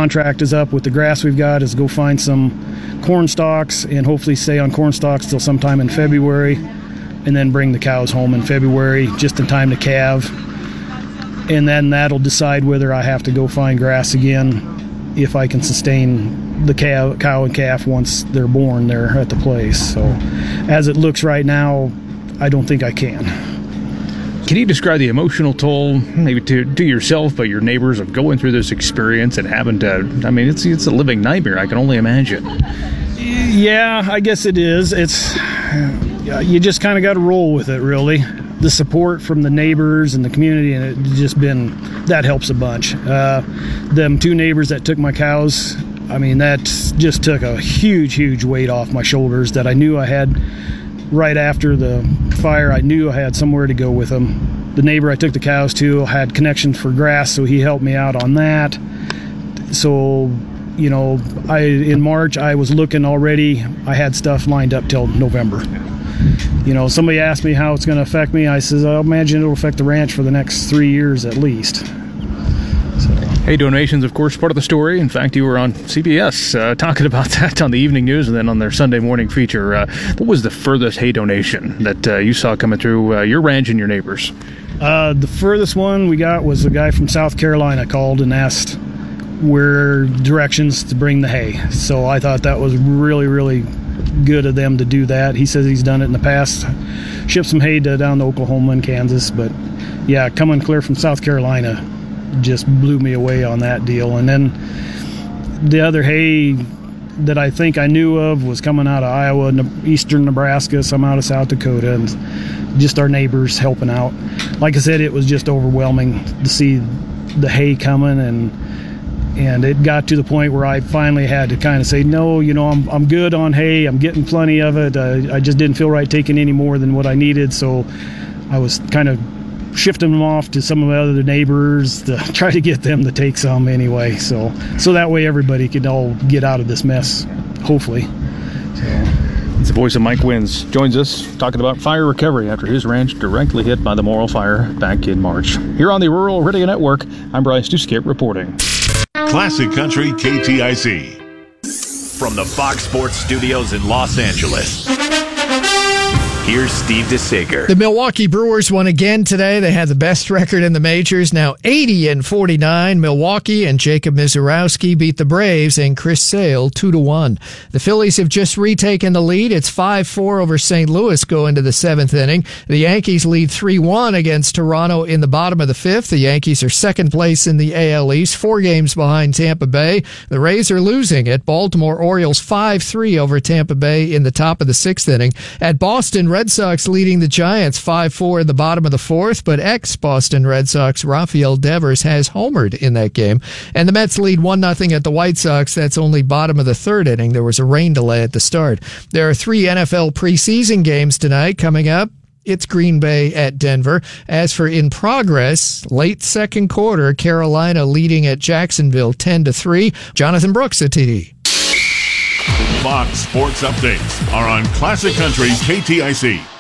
contract is up with the grass we've got is go find some corn stalks and hopefully stay on corn stalks till sometime in February, and then bring the cows home in February just in time to calve. And then that'll decide whether I have to go find grass again if I can sustain the cow and calf once they're born there at the place. So as it looks right now, I don't think I can. Can you describe the emotional toll, maybe to yourself, but your neighbors, of going through this experience and having to, I mean, it's a living nightmare, I can only imagine. Yeah, I guess it is. You just kind of got to roll with it, really. The support from the neighbors and the community, and that helps a bunch. Them 2 neighbors that took my cows, I mean, that just took a huge weight off my shoulders that I knew I had. Right after the fire, I knew I had somewhere to go with them. The neighbor I took the cows to had connections for grass, so he helped me out on that. So, in March, I was looking already. I had stuff lined up till November. Somebody asked me how it's going to affect me. I says, I imagine it'll affect the ranch for the next 3 years at least. Hay donations, of course, part of the story. In fact, you were on CBS talking about that on the evening news and then on their Sunday morning feature. What was the furthest hay donation that you saw coming through your ranch and your neighbors? The furthest one we got was a guy from South Carolina called and asked where directions to bring the hay. So I thought that was really good of them to do that. He says he's done it in the past, shipped some hay down to Oklahoma and Kansas. But yeah, coming clear from South Carolina just blew me away on that deal. And then the other hay that I think I knew of was coming out of Iowa, eastern Nebraska, some out of South Dakota, and just our neighbors helping out. Like I said, it was just overwhelming to see the hay coming, and it got to the point where I finally had to kind of say, no, I'm good on hay. I'm getting plenty of it. I just didn't feel right taking any more than what I needed, so I was kind of shifting them off to some of the other neighbors to try to get them to take some anyway. So that way everybody could all get out of this mess, hopefully. It's the voice of Mike Wins. Joins us talking about fire recovery after his ranch directly hit by the Morrill Fire back in March. Here on the Rural Radio Network, I'm Bryce Duskett reporting. Classic Country KTIC. From the Fox Sports Studios in Los Angeles, here's Steve DeSager. The Milwaukee Brewers won again today. They had the best record in the majors, now 80-49. Milwaukee and Jacob Misiorowski beat the Braves and Chris Sale 2-1. The Phillies have just retaken the lead. It's 5-4 over St. Louis going to the 7th inning. The Yankees lead 3-1 against Toronto in the bottom of the 5th. The Yankees are second place in the AL East, 4 games behind Tampa Bay. The Rays are losing at Baltimore Orioles 5-3 over Tampa Bay in the top of the 6th inning. At Boston, Red Sox leading the Giants 5-4 in the bottom of the 4th, but ex-Boston Red Sox Rafael Devers has homered in that game. And the Mets lead 1-0 at the White Sox. That's only bottom of the 3rd inning. There was a rain delay at the start. There are 3 NFL preseason games tonight coming up. It's Green Bay at Denver. As for in progress, late second quarter, Carolina leading at Jacksonville 10-3. Jonathan Brooks at TD. Fox Sports Updates are on Classic Country KTIC.